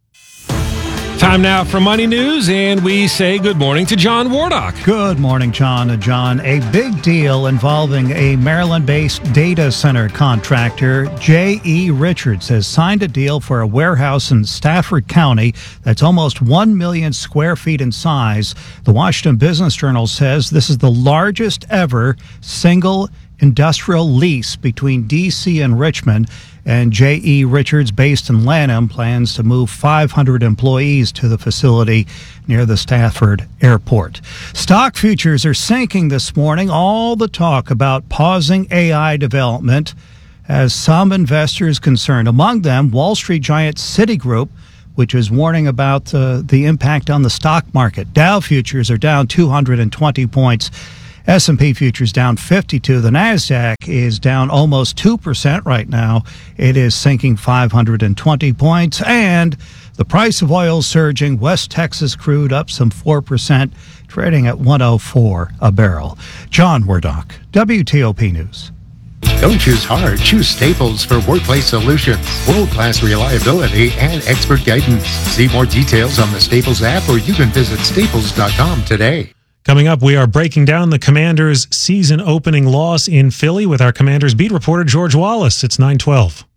Time now for Money News, and we say good morning to John Wardock. Good morning, John. Uh, John, a big deal involving a Maryland-based data center contractor. J E. Richards has signed a deal for a warehouse in Stafford County that's almost one million square feet in size. The Washington Business Journal says this is the largest ever single industrial lease between D C and Richmond. And J E. Richards, based in Lanham, plans to move five hundred employees to the facility near the Stafford Airport. Stock futures are sinking this morning. All the talk about pausing A I development has some investors concerned. Among them, Wall Street giant Citigroup, which is warning about uh, the impact on the stock market. Dow futures are down two hundred twenty points. S and P futures down fifty-two. The NASDAQ is down almost two percent right now. It is sinking five hundred twenty points. And the price of oil surging. West Texas crude up some four percent, trading at one oh four a barrel. John Wardock, W T O P News. Don't choose hard. Choose Staples for workplace solutions. World-class reliability and expert guidance. See more details on the Staples app, or you can visit staples dot com today. Coming up, we are breaking down the Commanders' season opening loss in Philly with our Commanders beat reporter George Wallace. It's nine twelve.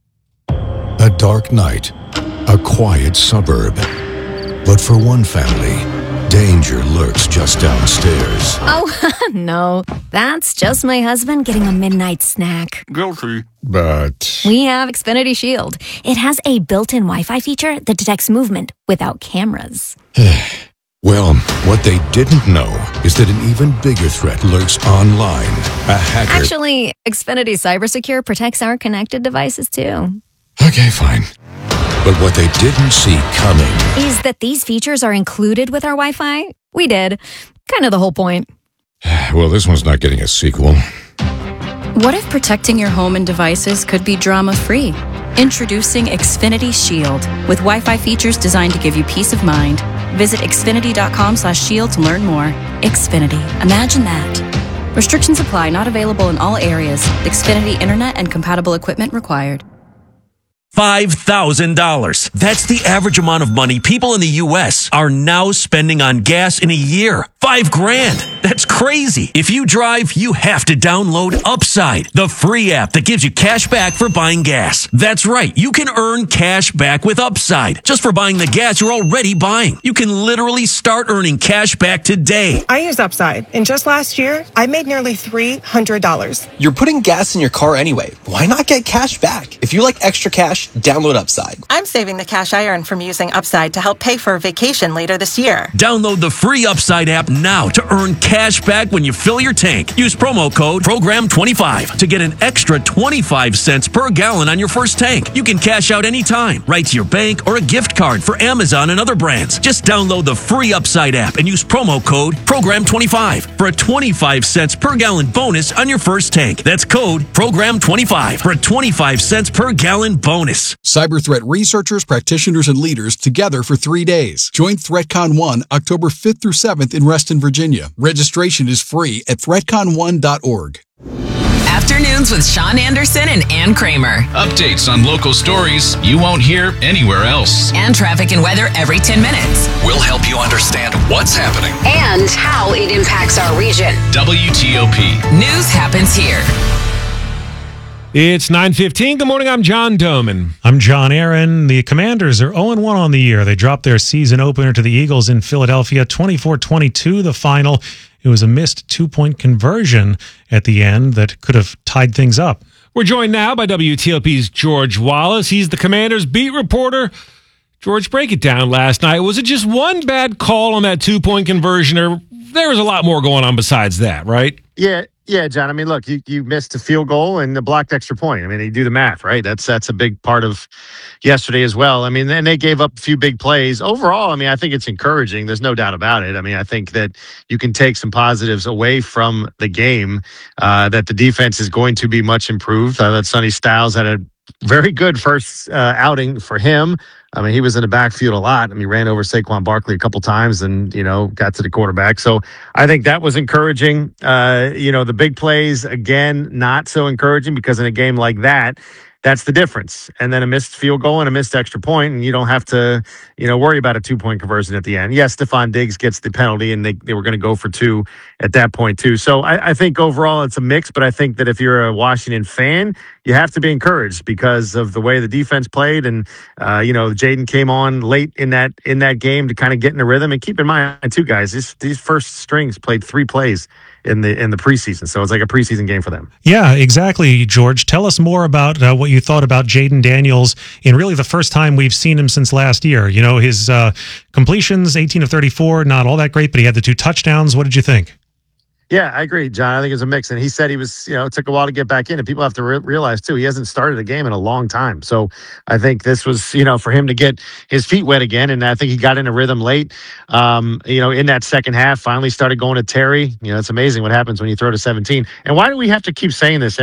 A dark night, a quiet suburb. But for one family, danger lurks just downstairs. Oh, no. That's just my husband getting a midnight snack. Guilty. But We have Xfinity Shield. It has a built-in Wi-Fi feature that detects movement without cameras. well, what they didn't know is that an even bigger threat lurks online. A hacker. Actually, Xfinity CyberSecure protects our connected devices too. Okay, fine. But what they didn't see coming Is that these features are included with our Wi-Fi? We did. Kind of the whole point. well, this one's not getting a sequel. What if protecting your home and devices could be drama-free? Introducing Xfinity Shield with Wi-Fi features designed to give you peace of mind. Visit xfinity.com slash shield to learn more. Xfinity. Imagine that. Restrictions apply. Not available in all areas. Xfinity Internet and compatible equipment required. five thousand dollars. That's the average amount of money people in the U S are now spending on gas in a year. Five grand. That's crazy. If you drive, you have to download Upside, the free app that gives you cash back for buying gas. That's right. You can earn cash back with Upside just for buying the gas you're already buying. You can literally start earning cash back today. I use Upside, and just last year, I made nearly three hundred dollars. You're putting gas in your car anyway. Why not get cash back? If you like extra cash, download Upside. I'm saving the cash I earn from using Upside to help pay for a vacation later this year. Download the free Upside app now to earn cash back when you fill your tank. Use promo code program twenty-five to get an extra twenty-five cents per gallon on your first tank. You can cash out anytime, right to your bank or a gift card for Amazon and other brands. Just download the free Upside app and use promo code program twenty-five for a twenty-five cents per gallon bonus on your first tank. That's code program twenty-five for a twenty-five cents per gallon bonus. Cyber threat researchers, practitioners, and leaders together for three days. Join ThreatCon one October fifth through seventh in Reston, Virginia. Registration is free at threat con one dot org. Afternoon afternoons with Sean Anderson and Ann Kramer. Updates on local stories you won't hear anywhere else. And traffic and weather every ten minutes. We'll help you understand what's happening. And how it impacts our region. W T O P. News happens here. It's nine fifteen. Good morning. I'm John Doman. I'm John Aaron. The Commanders are oh and one on the year. They dropped their season opener to the Eagles in Philadelphia, twenty-four twenty-two, the final. It was a missed two-point conversion at the end that could have tied things up. We're joined now by W T O P's George Wallace. He's the Commanders beat reporter. George, break it down last night. Was it just one bad call on that two-point conversion, or there was a lot more going on besides that, right? Yeah. Yeah, John. I mean, look, you, you missed a field goal and a blocked extra point. I mean, you do the math, right? That's that's a big part of yesterday as well. I mean, and they gave up a few big plays. Overall, I mean, I think it's encouraging. There's no doubt about it. I mean, I think that you can take some positives away from the game, uh, that the defense is going to be much improved. Uh, that Sonny Styles had a very good first uh, outing for him. I mean, he was in the backfield a lot. I mean, he ran over Saquon Barkley a couple times and, you know, got to the quarterback. So I think that was encouraging. Uh, you know, the big plays, again, not so encouraging because in a game like that, that's the difference. And then a missed field goal and a missed extra point, and you don't have to, you know, worry about a two-point conversion at the end. Yes, Stephon Diggs gets the penalty, and they, they were going to go for two at that point, too. So I, I think overall it's a mix, but I think that if you're a Washington fan, you have to be encouraged because of the way the defense played. And, uh, you know, Jaden came on late in that in that game to kind of get in the rhythm. And keep in mind, too, guys, these, these first strings played three plays in the in the preseason. So it's like a preseason game for them. Yeah, exactly, George. Tell us more about uh, what you thought about Jaden Daniels in really the first time we've seen him since last year. You know, his uh, completions, eighteen of thirty-four, not all that great, but he had the two touchdowns. What did you think? Yeah, I agree, John. I think it's a mix. And he said he was, you know, it took a while to get back in. And people have to re- realize, too, he hasn't started a game in a long time. So I think this was, you know, for him to get his feet wet again. And I think he got in a rhythm late, um, you know, in that second half, finally started going to Terry. You know, it's amazing what happens when you throw to seventeen. And why do we have to keep saying this